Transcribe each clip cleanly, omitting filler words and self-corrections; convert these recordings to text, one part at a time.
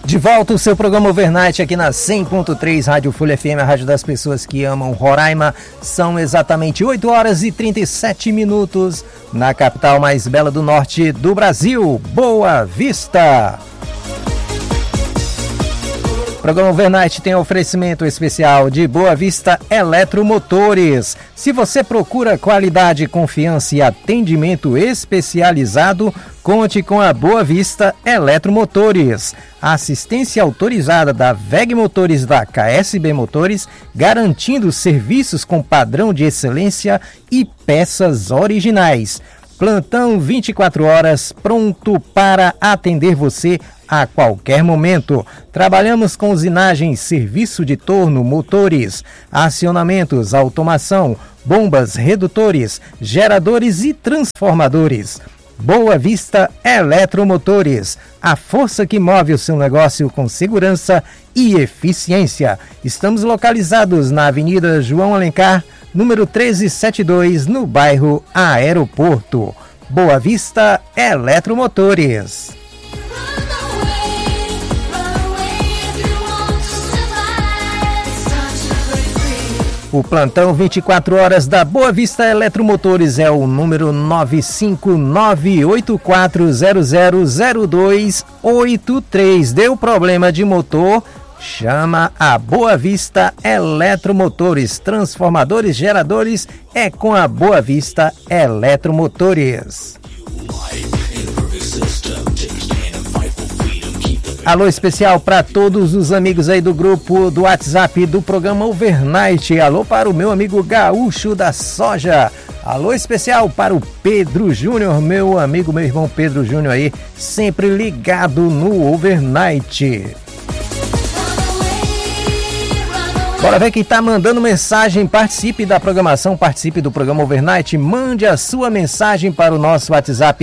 De volta o seu programa Overnight aqui na 100.3 Rádio Folha FM, a rádio das pessoas que amam Roraima. São exatamente 8 horas e 37 minutos na capital mais bela do norte do Brasil, Boa Vista. O programa Overnight tem oferecimento especial de Boa Vista Eletromotores. Se você procura qualidade, confiança e atendimento especializado, conte com a Boa Vista Eletromotores. A assistência autorizada da VEG Motores da KSB Motores, garantindo serviços com padrão de excelência e peças originais. Plantão 24 horas, pronto para atender você a qualquer momento. Trabalhamos com usinagem, serviço de torno, motores, acionamentos, automação, bombas, redutores, geradores e transformadores. Boa Vista Eletromotores, a força que move o seu negócio com segurança e eficiência. Estamos localizados na Avenida João Alencar, número 1372, no bairro Aeroporto. Boa Vista Eletromotores. O plantão 24 horas da Boa Vista Eletromotores é o número 95984000283. Deu problema de motor? Chama a Boa Vista Eletromotores. Transformadores, geradores, é com a Boa Vista Eletromotores. Alô especial para todos os amigos aí do grupo do WhatsApp do programa Overnight. Alô para o meu amigo Gaúcho da Soja. Alô especial para o Pedro Júnior, meu amigo, meu irmão Pedro Júnior aí, sempre ligado no Overnight. Bora ver quem tá mandando mensagem. Participe da programação, participe do programa Overnight. Mande a sua mensagem para o nosso WhatsApp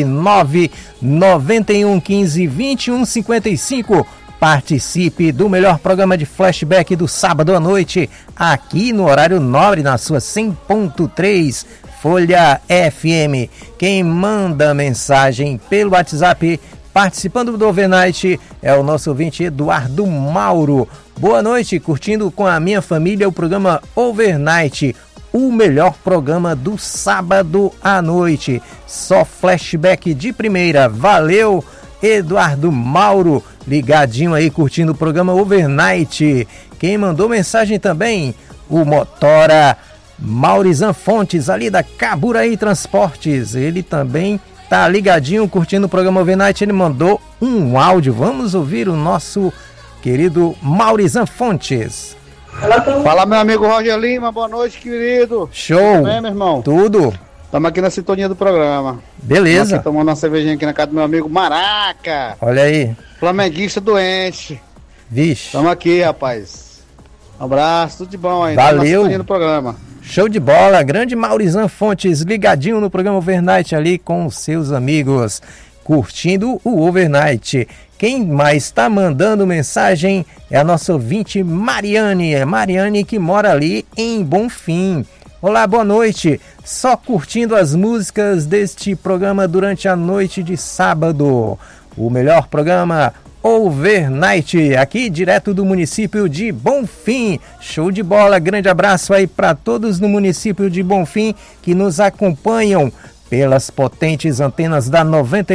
991 15 21 55. Participe do melhor programa de flashback do sábado à noite, aqui no horário nobre, na sua 100.3 Folha FM. Quem manda mensagem pelo WhatsApp participando do Overnight é o nosso ouvinte Eduardo Mauro. Boa noite, curtindo com a minha família o programa Overnight, o melhor programa do sábado à noite. Só flashback de primeira. Valeu, Eduardo Mauro, ligadinho aí, curtindo o programa Overnight. Quem mandou mensagem também, o motora Maurizan Fontes, ali da Caburaí Transportes. Ele também tá ligadinho, curtindo o programa Overnight. Ele mandou um áudio. Vamos ouvir o nosso querido Maurizan Fontes. Fala, meu amigo Roger Lima, boa noite, querido. Show. Tudo bem, meu irmão? Tudo. Estamos aqui na sintonia do programa. Beleza. Estamos aqui tomando uma cervejinha aqui na casa do meu amigo Maraca. Olha aí. Flamenguista doente. Vixe. Estamos aqui, rapaz. Um abraço, tudo de bom aí. Valeu. Na sintonia do programa. Show de bola. Grande Maurizan Fontes, ligadinho no programa Overnight ali com os seus amigos, curtindo o Overnight. Quem mais está mandando mensagem é a nossa ouvinte Mariane. É Mariane que mora ali em Bonfim. Olá, boa noite. Só curtindo as músicas deste programa durante a noite de sábado. O melhor programa Overnight, aqui direto do município de Bonfim. Show de bola. Grande abraço aí para todos no município de Bonfim que nos acompanham pelas potentes antenas da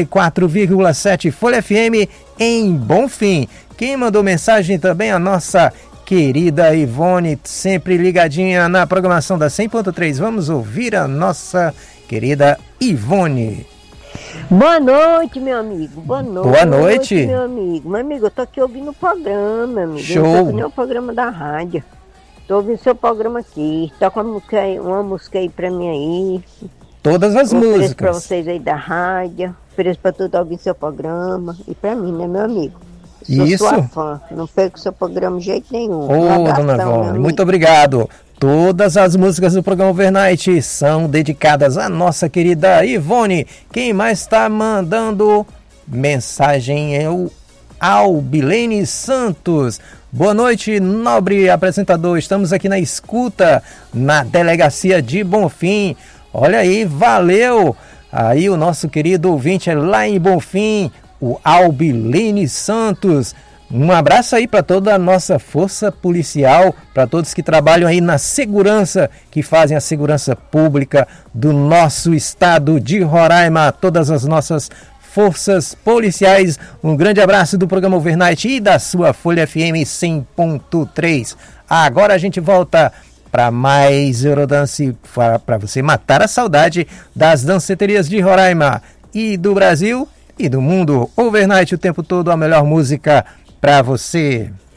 94,7 Folha FM em Bonfim. Quem mandou mensagem também, a nossa querida Ivone, sempre ligadinha na programação da 100.3. Vamos ouvir a nossa querida Ivone. Boa noite, meu amigo. Boa noite. Boa noite, meu amigo. Meu amigo, eu tô aqui ouvindo o programa, meu amigo. Show. Eu tô ouvindo o programa da rádio. Tô ouvindo seu programa aqui. Toca uma música aí pra mim aí. Todas as músicas. Ofereço pra vocês aí da rádio. Ofereço pra tudo ouvir seu programa. E pra mim, né, meu amigo? Sou Isso. sua fã. Não perco seu programa de jeito nenhum. Ô, dona Ivone, muito obrigado. Todas as músicas do programa Overnight são dedicadas à nossa querida Ivone. Quem mais está mandando mensagem é o Albilene Santos. Boa noite, nobre apresentador. Estamos aqui na escuta, na delegacia de Bonfim. Olha aí, valeu! Aí o nosso querido ouvinte é lá em Bonfim, o Albilene Santos. Um abraço aí para toda a nossa força policial, para todos que trabalham aí na segurança, que fazem a segurança pública do nosso estado de Roraima, todas as nossas forças policiais. Um grande abraço do programa Overnight e da sua Folha FM 100.3. Agora a gente volta para mais Eurodance, para você matar a saudade das danceterias de Roraima e do Brasil e do mundo. Overnight o tempo todo, a melhor música para você.